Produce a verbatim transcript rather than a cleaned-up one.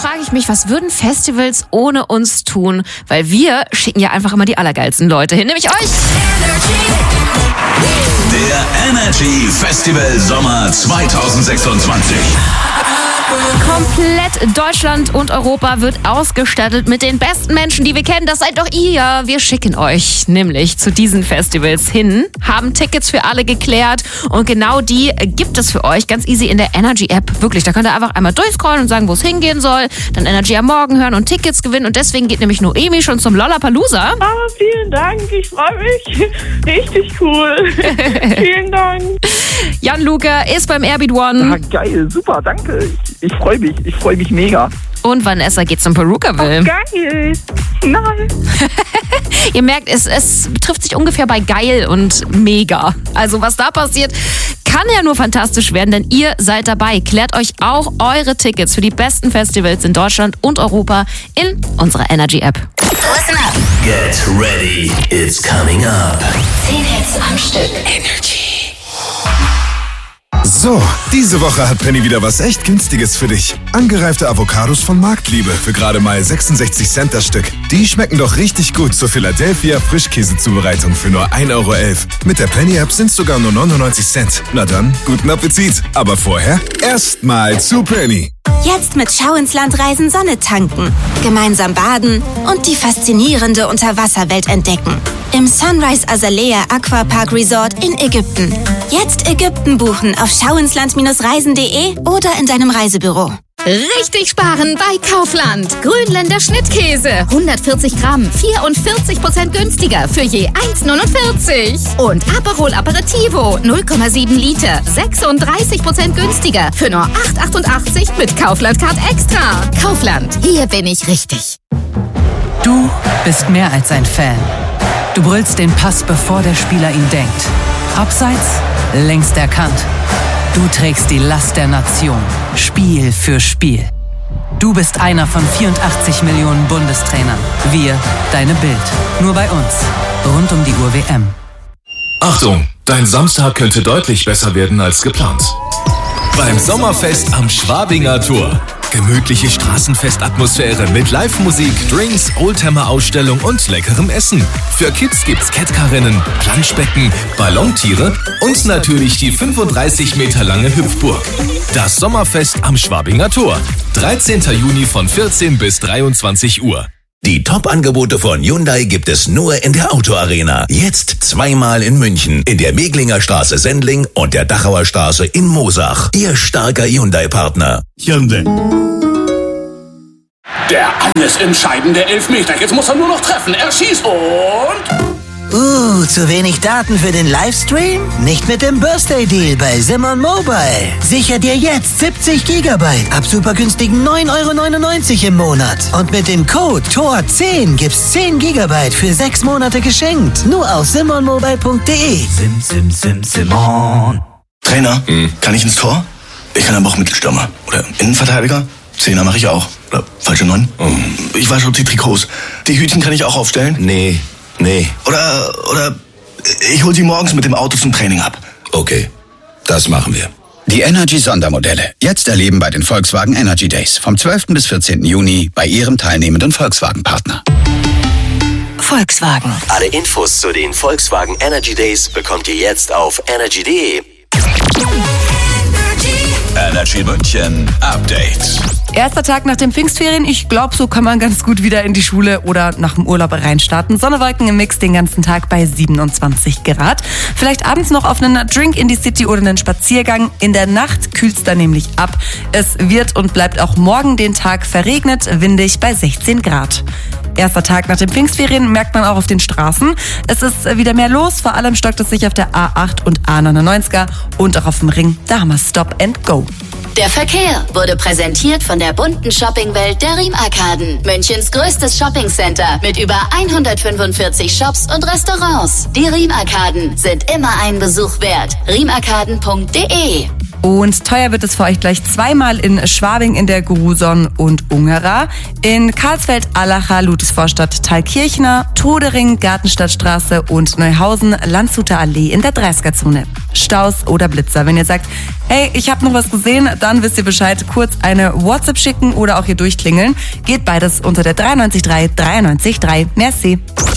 frage ich mich, was würden Festivals ohne uns tun? Weil wir schicken ja einfach immer die allergeilsten Leute hin, nämlich euch. Der Energy Festival Sommer zwanzig sechsundzwanzig. Komplett Deutschland und Europa wird ausgestattet mit den besten Menschen, die wir kennen. Das seid doch ihr. Wir schicken euch nämlich zu diesen Festivals hin, haben Tickets für alle geklärt und genau die gibt es für euch ganz easy in der Energy App. Wirklich, da könnt ihr einfach einmal durchscrollen und sagen, wo es hingehen soll, dann Energy am Morgen hören und Tickets gewinnen und deswegen geht nämlich Noemi schon zum Lollapalooza. Ah, vielen Dank, ich freue mich. Richtig cool. Vielen Dank. Jan Luca ist beim Airbeat One. Ja, geil, super, danke. Ich, ich freue mich, ich freue mich mega. Und Vanessa geht zum Perukaville. Oh, geil. Nein. Ihr merkt, es, es trifft sich ungefähr bei geil und mega. Also was da passiert, kann ja nur fantastisch werden, denn ihr seid dabei. Klärt euch auch eure Tickets für die besten Festivals in Deutschland und Europa in unserer Energy App. Listen up. Get ready, it's coming up. Zehn Hits am Stück. Energy. So, diese Woche hat Penny wieder was echt Günstiges für dich. Angereifte Avocados von Marktliebe für gerade mal sechsundsechzig Cent das Stück. Die schmecken doch richtig gut zur Philadelphia Frischkäsezubereitung für nur ein Euro elf. Mit der Penny-App sind es sogar nur neunundneunzig Cent. Na dann, guten Appetit. Aber vorher erstmal zu Penny. Jetzt mit Schau ins Land reisen, Sonne tanken, gemeinsam baden und die faszinierende Unterwasserwelt entdecken. Im Sunrise Azalea Aquapark Resort in Ägypten. Jetzt Ägypten buchen auf schauinsland reisen punkt de oder in deinem Reisebüro. Richtig sparen bei Kaufland. Grünländer Schnittkäse. hundertvierzig Gramm, vierundvierzig Prozent günstiger für je eins Komma neunundvierzig. Und Aperol Aperitivo, null Komma sieben Liter, sechsunddreißig Prozent günstiger für nur acht Komma achtundachtzig mit Kaufland Card Extra. Kaufland, hier bin ich richtig. Du bist mehr als ein Fan. Du brüllst den Pass, bevor der Spieler ihn denkt. Abseits, längst erkannt. Du trägst die Last der Nation, Spiel für Spiel. Du bist einer von vierundachtzig Millionen Bundestrainern. Wir, deine Bild. Nur bei uns. Rund um die Uhr W M. Achtung, dein Samstag könnte deutlich besser werden als geplant. Beim Sommerfest am Schwabinger Tor. Gemütliche Straßenfestatmosphäre mit Live-Musik, Drinks, Oldtimer-Ausstellung und leckerem Essen. Für Kids gibt's Catcar-Rennen, Planschbecken, Ballontiere und natürlich die fünfunddreißig Meter lange Hüpfburg. Das Sommerfest am Schwabinger Tor. dreizehnten Juni von vierzehn bis dreiundzwanzig Uhr. Die Top-Angebote von Hyundai gibt es nur in der Autoarena. Jetzt zweimal in München, in der Meglinger Straße Sendling und der Dachauer Straße in Moosach. Ihr starker Hyundai-Partner. Hyundai. Der alles entscheidende Elfmeter. Jetzt muss er nur noch treffen. Er schießt und... Uh, zu wenig Daten für den Livestream? Nicht mit dem Birthday Deal bei Simon Mobile. Sicher dir jetzt siebzig Gigabyte ab super günstigen neun Euro neunundneunzig im Monat. Und mit dem Code T O R zehn gibt's zehn Gigabyte für sechs Monate geschenkt. Nur auf simon mobile punkt de. Sim, sim, sim, Simon. Trainer, hm. kann ich ins Tor? Ich kann aber auch Mittelstürmer. Oder Innenverteidiger? Zehner mache ich auch. Oder falsche Neun? Oh. Ich wasche die Trikots. Die Hütchen kann ich auch aufstellen? Nee. Nee. Oder, oder ich hol sie morgens mit dem Auto zum Training ab. Okay, das machen wir. Die Energy-Sondermodelle. Jetzt erleben bei den Volkswagen Energy Days. Vom zwölften bis vierzehnten Juni bei Ihrem teilnehmenden Volkswagen-Partner. Volkswagen. Alle Infos zu den Volkswagen Energy Days bekommt ihr jetzt auf energy punkt de. Energy München Update. Erster Tag nach den Pfingstferien. Ich glaube, so kann man ganz gut wieder in die Schule oder nach dem Urlaub reinstarten. Sonne, Wolken im Mix den ganzen Tag bei siebenundzwanzig Grad. Vielleicht abends noch auf einen Drink in die City oder einen Spaziergang. In der Nacht kühlt es dann nämlich ab. Es wird und bleibt auch morgen den Tag verregnet, windig bei sechzehn Grad. Erster Tag nach den Pfingstferien merkt man auch auf den Straßen. Es ist wieder mehr los, vor allem stockt es sich auf der A acht und A neunundneunziger und auch auf dem Ring. Da haben wir Stop and Go. Der Verkehr wurde präsentiert von der bunten Shoppingwelt der Riem-Arkaden. Münchens größtes Shoppingcenter mit über hundertfünfundvierzig Shops und Restaurants. Die Riem-Arkaden sind immer einen Besuch wert. riem arkaden punkt de. Und teuer wird es für euch gleich zweimal in Schwabing in der Gruson und Ungerer, in Karlsfeld, Allacher, Ludwigsvorstadt, Thalkirchner, Todering, Gartenstadtstraße und Neuhausen, Landshuter Allee in der dreißiger-Zone. Staus oder Blitzer. Wenn ihr sagt, hey, ich habe noch was gesehen, dann wisst ihr Bescheid. Kurz eine WhatsApp schicken oder auch hier durchklingeln. Geht beides unter der drei neun drei drei neun drei. Merci.